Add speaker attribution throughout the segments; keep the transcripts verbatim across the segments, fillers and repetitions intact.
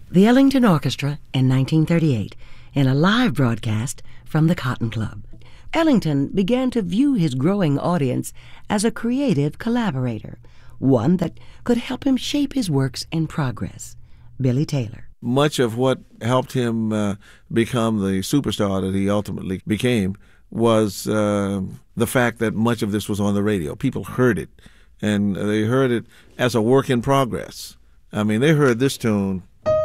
Speaker 1: The Ellington Orchestra in nineteen thirty-eight in a live broadcast from the Cotton Club. Ellington began to view his growing audience as a creative collaborator, one that could help him shape his works in progress. Billy Taylor.
Speaker 2: Much of what helped him uh, become the superstar that he ultimately became was uh, the fact that much of this was on the radio. People heard it, and they heard it as a work in progress. I mean, they heard this tune.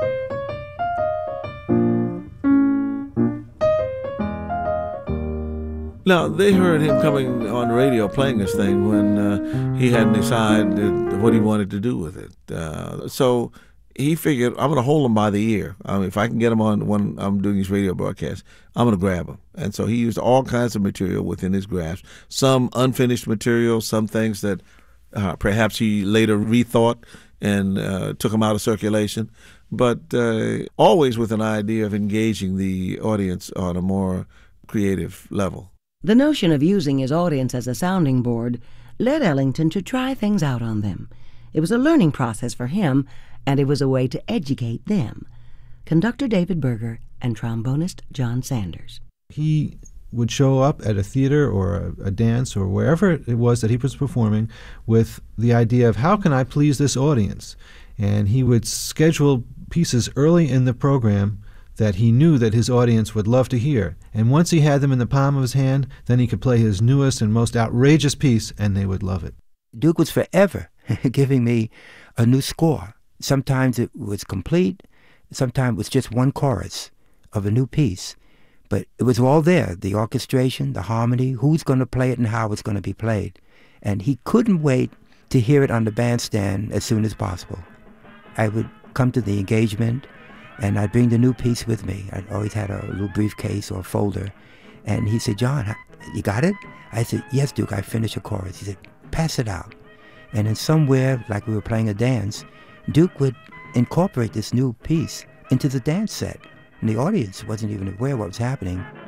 Speaker 2: Now, they heard him coming on the radio playing this thing when uh, he hadn't decided what he wanted to do with it. Uh, so he figured, I'm going to hold him by the ear. I mean, if I can get him on when I'm doing these radio broadcasts, I'm going to grab him. And so he used all kinds of material within his grasp, some unfinished material, some things that uh, perhaps he later rethought and uh, took them out of circulation, but uh, always with an idea of engaging the audience on a more creative level.
Speaker 1: The notion of using his audience as a sounding board led Ellington to try things out on them. It was a learning process for him, and it was a way to educate them. Conductor David Berger and trombonist John Sanders.
Speaker 3: He would show up at a theater or a, a dance or wherever it was that he was performing with the idea of, how can I please this audience? And he would schedule pieces early in the program that he knew that his audience would love to hear. And once he had them in the palm of his hand, then he could play his newest and most outrageous piece, and they would love it.
Speaker 4: Duke was forever giving me a new score. Sometimes it was complete, sometimes it was just one chorus of a new piece. But it was all there, the orchestration, the harmony, who's going to play it and how it's going to be played. And he couldn't wait to hear it on the bandstand as soon as possible. I would come to the engagement, and I'd bring the new piece with me. I always had a little briefcase or a folder. And he said, John, you got it? I said, yes, Duke, I finished a chorus. He said, pass it out. And then somewhere, like we were playing a dance, Duke would incorporate this new piece into the dance set. And the audience wasn't even aware what was happening.